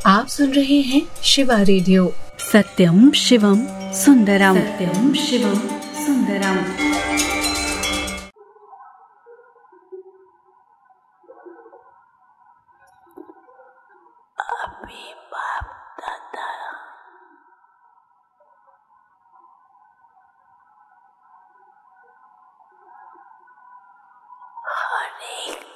आप सुन रहे हैं शिवा रेडियो। सत्यम शिवम सुंदरम। सत्यम शिवम सुंदरम। अभी बाप दादा हर एक